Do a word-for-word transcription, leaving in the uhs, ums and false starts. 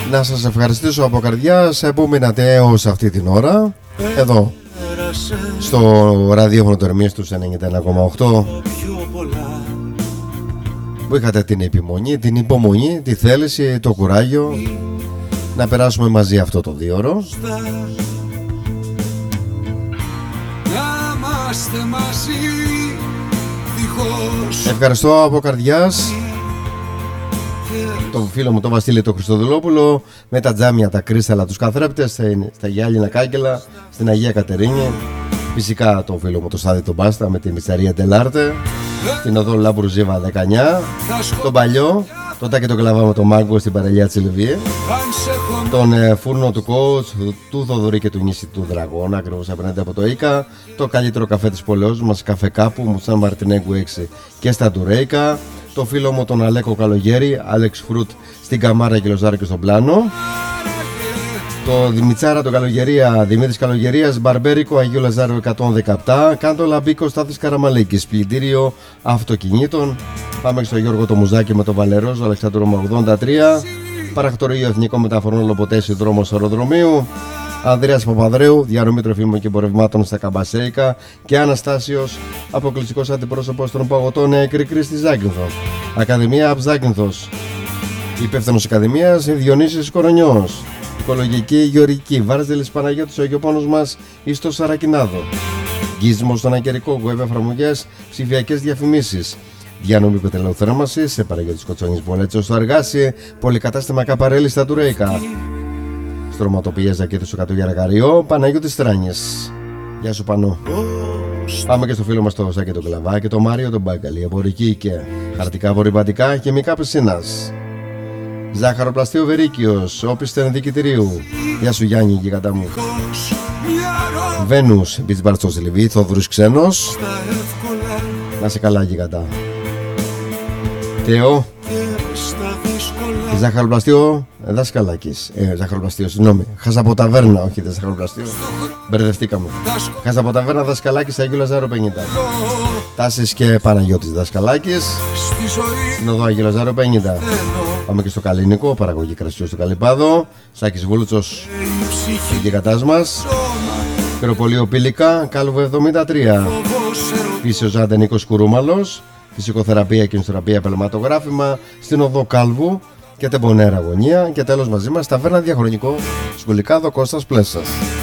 Να σας ευχαριστήσω από καρδιάς που μείνατε έως αυτή την ώρα εδώ στο ραδιόφωνο του Ερμής τους ενενήντα ένα κόμμα οκτώ, που είχατε την επιμονή, την υπομονή, τη θέληση, το κουράγιο να περάσουμε μαζί αυτό το δίωρο. Ευχαριστώ από καρδιάς το φίλο μου τον Βασίλη το Χριστοδουλόπουλο με τα τζάμια, τα κρίσταλα, τους καθρέπτες στα γυάλινα κάγκελα στην Αγία Κατερίνη. Φυσικά το φίλο μου το Στάδι τον Μπάστα με την Μιστερία Τελάρτε, την οδό Λαμπρουζίβα δεκαεννιά, τον παλιό, τον Τάκη τον Κλαβά με τον Μάγκο στην παραλία της Λιβύη, τον ε, φούρνο του Κότς, του Θοδωρή και του Νήσι του Δραγώνα, ακριβώς απέναντι από το Ίκα, το καλύτερο καφέ της πόλεως μας, καφέ κάπου, μου Σαν Μαρτινέγκου έξι και στα Ντουρέικα, το φίλο μου τον Αλέκο Καλογέρη, Άλεξ Φρουτ στην Καμάρα και Λοζάρι και στον Πλάνο, το Δημητσάρα τον Καλογερία, Δημήτρης Καλογερίας, Μπαρμπέρικο, Αγίου Λαζάρου εκατόν δεκαεπτά, Κάντο Λαμπίκο, Στάθης Καραμαλίκης, πλυντήριο αυτοκινήτων. Πάμε στο Γιώργο το Μουζάκι με τον Βαλερόζο, Αλεξάνδρου ογδόντα τρία, Παρακτορείο Εθνικό Μεταφορών Λοποτέσι, δρόμος αεροδρομίου, Ανδρέας Παπαδρέου, διανομή τροφίμων και εμπορευμάτων στα Καμπασέικα και Αναστάσιος, αποκλειστικός αντιπρόσωπος των παγωτών Κρικρή στη Ζάκυνθο. Ακαδημία Αψάκυνθος, υπεύθυνος Ακαδημίας Διονύσης Κορονιός. Οικολογική Γεωργική, Βάρδελης Παναγιώτης, ο Αγιοπόνος μας εις στο Σαρακινάδο. Γκίσμος στον Ακερικό, web εφαρμογές, ψηφιακές διαφημίσεις. Διανομή πετρελαίου θέρμανσης, σε Παναγιώτης Κοτσόνης Βολέτσος στο Αργάσι, πολυκατάστημα Καπαρέλη στα Τουρέικα. Στρωματοποιία Ζακέτου στο Κατογιαργαριό, Παναγιώτης Τράνιες. Γεια σου Πανώ. Πάμε και στο φίλο μας το Ζάκη τον Κλαβά και το Μάριο τον Μπάγκαλη. Εμπορική και χαρτικά απορριπαντικά, χημικά πισίνας. Ζάχαροπλαστείο Βερίκιος, όπισθεν δικητηρίου. Γεια σου Γιάννη, γιγαντά μου. Βένους, Beach Bar στο Ζηλιβί, Θόδωρης Ξένος. Να σε καλά γιγαντά. Θεό. Ζάχαροπλαστείο Δασκαλάκης. Ε, Ζάχαροπλαστείο, συγγνώμη. Χαζαποταβέρνα, όχι δεν Ζάχαροπλαστείο. Μπερδευτήκαμε. Χαζαποταβέρνα Δασκαλάκης, Αγίου Λαζάρου πενήντα. Τάσης και Παναγιώτης Δασκαλάκης. Στην οδό Αγίου Λαζάρου πενήντα. Πάμε και στο Καλλινικό, παραγωγή κρασιού στο Καλυπάδο. Σάκης Βούλουτσος, η γεκατάς μας. Πυροπολείο Πήλικα, Κάλβο εβδομήντα τρία. Φύσιος Ζάντε Νίκος Κουρούμαλος. Φυσικοθεραπεία και ινστραπεία επελματογράφημα στην οδό Κάλβου και Τεμπονέρα Αγωνία. Και τέλος μαζί μας ταβέρνα Διαχρονικό, Σκουλικάδο Κώστας Πλέσσας.